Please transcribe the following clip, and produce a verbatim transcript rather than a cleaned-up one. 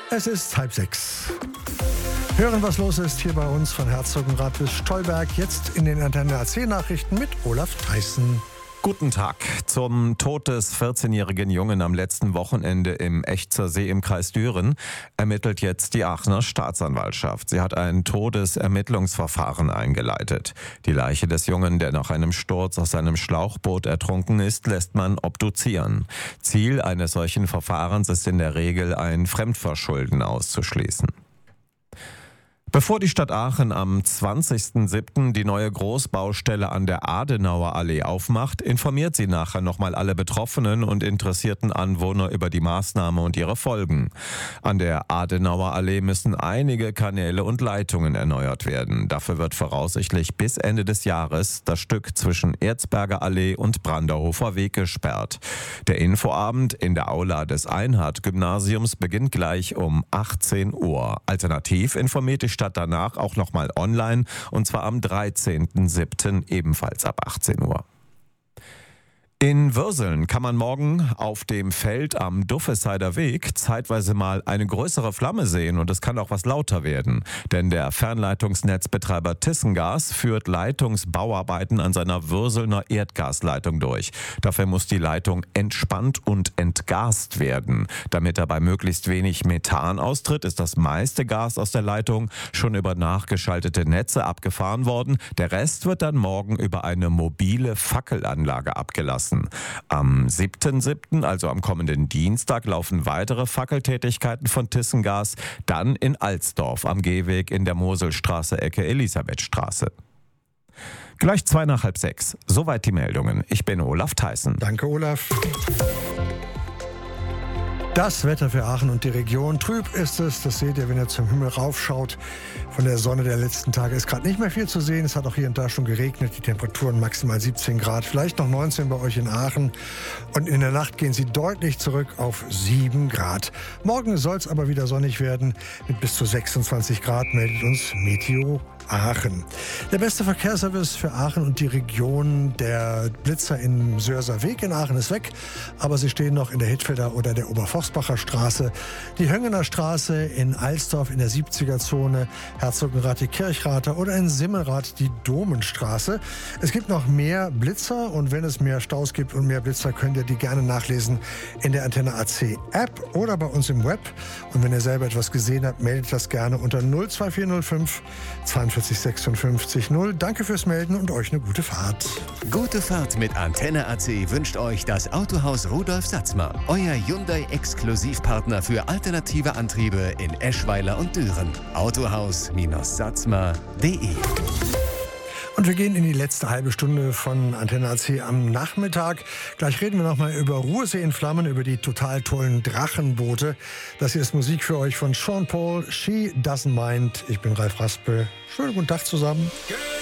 Es ist halb sechs. Hören, was los ist hier bei uns von Herzogenrath bis Stolberg. Jetzt in den Antenne A C Nachrichten mit Olaf Theissen. Guten Tag. Zum Tod des vierzehnjährigen Jungen am letzten Wochenende im Echzer See im Kreis Düren ermittelt jetzt die Aachener Staatsanwaltschaft. Sie hat ein Todesermittlungsverfahren eingeleitet. Die Leiche des Jungen, der nach einem Sturz aus seinem Schlauchboot ertrunken ist, lässt man obduzieren. Ziel eines solchen Verfahrens ist in der Regel, ein Fremdverschulden auszuschließen. Bevor die Stadt Aachen am zwanzigsten siebten die neue Großbaustelle an der Adenauer Allee aufmacht, informiert sie nachher nochmal alle betroffenen und interessierten Anwohner über die Maßnahme und ihre Folgen. An der Adenauer Allee müssen einige Kanäle und Leitungen erneuert werden. Dafür wird voraussichtlich bis Ende des Jahres das Stück zwischen Erzberger Allee und Branderhofer Weg gesperrt. Der Infoabend in der Aula des Einhard-Gymnasiums beginnt gleich um achtzehn Uhr. Alternativ informiert die Stadt danach auch nochmal online, und zwar am dreizehnten siebten ebenfalls ab achtzehn Uhr. In Würseln kann man morgen auf dem Feld am Duffeseider Weg zeitweise mal eine größere Flamme sehen, und es kann auch was lauter werden. Denn der Fernleitungsnetzbetreiber Thyssengas führt Leitungsbauarbeiten an seiner Würselner Erdgasleitung durch. Dafür muss die Leitung entspannt und entgast werden. Damit dabei möglichst wenig Methan austritt, ist das meiste Gas aus der Leitung schon über nachgeschaltete Netze abgefahren worden. Der Rest wird dann morgen über eine mobile Fackelanlage abgelassen. Am siebten siebten, also am kommenden Dienstag, laufen weitere Fackeltätigkeiten von Thyssengas, dann in Alsdorf am Gehweg in der Moselstraße Ecke Elisabethstraße. Gleich zwei nach halb sechs. Soweit die Meldungen. Ich bin Olaf Theissen. Danke, Olaf. Das Wetter für Aachen und die Region. Trüb ist es, das seht ihr, wenn ihr zum Himmel raufschaut. Von der Sonne der letzten Tage ist gerade nicht mehr viel zu sehen. Es hat auch hier und da schon geregnet. Die Temperaturen maximal siebzehn Grad, vielleicht noch neunzehn bei euch in Aachen. Und in der Nacht gehen sie deutlich zurück auf sieben Grad. Morgen soll es aber wieder sonnig werden. Mit bis zu sechsundzwanzig Grad meldet uns Meteo Aachen. Der beste Verkehrsservice für Aachen und die Region, der Blitzer im Sörser Weg in Aachen ist weg, aber sie stehen noch in der Hittfelder oder der Oberforstbacher Straße, die Höngener Straße in Alsdorf in der siebziger Zone, Herzogenrath die Kirchrather oder in Simmelrath die Domenstraße. Es gibt noch mehr Blitzer, und wenn es mehr Staus gibt und mehr Blitzer, könnt ihr die gerne nachlesen in der Antenne A C App oder bei uns im Web. Und wenn ihr selber etwas gesehen habt, meldet das gerne unter null zwei vier null fünf zweiundvierzig sechsundfünfzig null. Danke fürs Melden und euch eine gute Fahrt. Gute Fahrt mit Antenne A C wünscht euch das Autohaus Rudolf Satzmer, euer Hyundai-Exklusivpartner für alternative Antriebe in Eschweiler und Düren. autohaus Satzmer punkt de. Und wir gehen in die letzte halbe Stunde von Antenne A C am Nachmittag. Gleich reden wir nochmal über Ruhrsee in Flammen, über die total tollen Drachenboote. Das hier ist Musik für euch von Sean Paul, She Doesn't Mind. Ich bin Ralf Raspel. Schönen guten Tag zusammen.